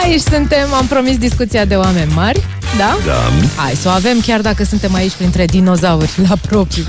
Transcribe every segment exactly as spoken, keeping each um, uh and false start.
Aici suntem, am promis discuția de oameni mari. Da? Da. Hai să o avem chiar dacă suntem aici printre dinozauri la propriu.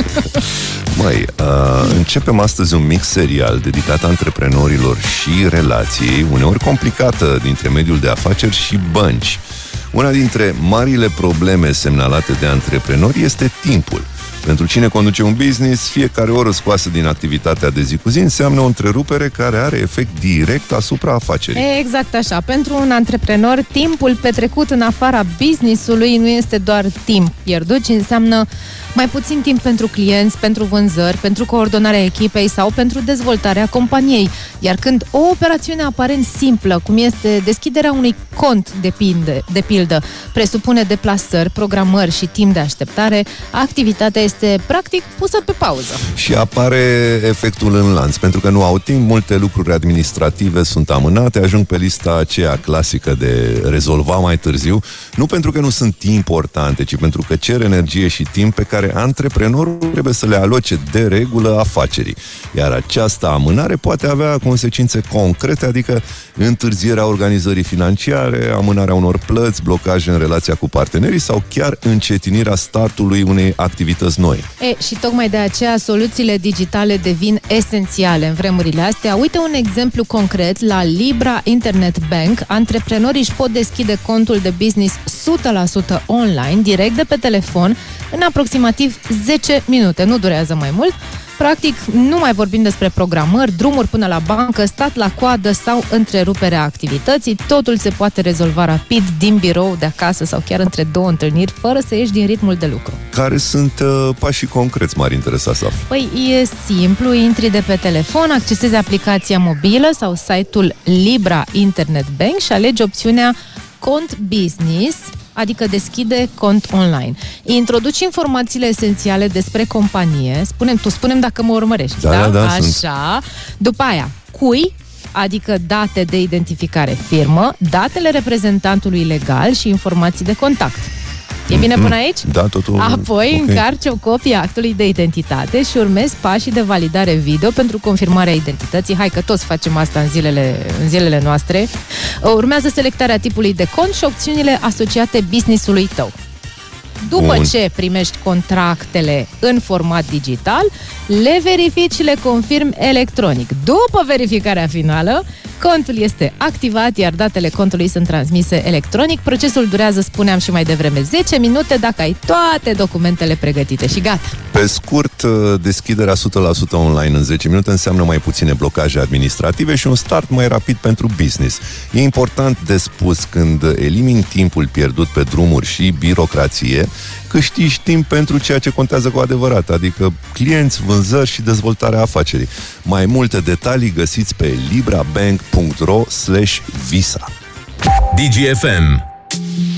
Măi, uh, începem astăzi un mic serial dedicat antreprenorilor și relației, uneori complicată, dintre mediul de afaceri și bănci. Una dintre marile probleme semnalate de antreprenori este timpul. Pentru cine conduce un business, fiecare oră scoasă din activitatea de zi cu zi înseamnă o întrerupere care are efect direct asupra afacerii. Exact așa. Pentru un antreprenor, timpul petrecut în afara business-ului nu este doar timp pierdut, ci înseamnă mai puțin timp pentru clienți, pentru vânzări, pentru coordonarea echipei sau pentru dezvoltarea companiei. Iar când o operațiune aparent simplă, cum este deschiderea unui cont de, pinde, de pildă, presupune deplasări, programări și timp de așteptare, activitatea este practic pusă pe pauză. Și apare efectul în lanț, pentru că nu au timp, multe lucruri administrative sunt amânate, ajung pe lista aceea clasică de rezolva mai târziu, nu pentru că nu sunt importante, ci pentru că cer energie și timp pe care antreprenorul trebuie să le aloce de regulă afacerii. Iar această amânare poate avea consecințe concrete, adică întârzierea organizării financiare, amânarea unor plăți, blocaje în relația cu partenerii sau chiar încetinirea startului unei activități noi. E, și tocmai de aceea soluțiile digitale devin esențiale în vremurile astea. Uite un exemplu concret. La Libra Internet Bank, antreprenorii își pot deschide contul de business o sută la sută online, direct de pe telefon, în aproximativ zece minute. Nu durează mai mult. Practic, nu mai vorbim despre programări, drumuri până la bancă, stat la coadă sau întreruperea activității. Totul se poate rezolva rapid din birou, de acasă sau chiar între două întâlniri, fără să ieși din ritmul de lucru. Care sunt uh, pașii concreți? M-ar interesa să aflu. Păi e simplu, intri de pe telefon, accesezi aplicația mobilă sau site-ul Libra Internet Bank și alegi opțiunea Cont Business, adică deschide cont online. Introduci informațiile esențiale despre companie, spunem, tu spunem dacă mă urmărești, da? da? da, da Așa. Sunt. După aia, cui, adică date de identificare firmă, datele reprezentantului legal și informații de contact. E bine până aici? Da, totul. Apoi okay. încarci o copie a actului de identitate și urmezi pașii de validare video pentru confirmarea identității. Hai că toți facem asta în zilele, în zilele noastre. Urmează selectarea tipului de cont și opțiunile asociate business-ului tău. După Bun. ce primești contractele în format digital, le verifici și le confirmi electronic. După verificarea finală, contul este activat, iar datele contului sunt transmise electronic. Procesul durează, spuneam și mai devreme, zece minute dacă ai toate documentele pregătite și gata. Pe scurt, deschiderea o sută la sută online în zece minute înseamnă mai puține blocaje administrative și un start mai rapid pentru business. E important de spus, când elimini timpul pierdut pe drumuri și birocrație, câștigi timp pentru ceea ce contează cu adevărat, adică clienți, vânzări și dezvoltarea afacerii. Mai multe detalii găsiți pe librabank punct ro slash visa. D G F M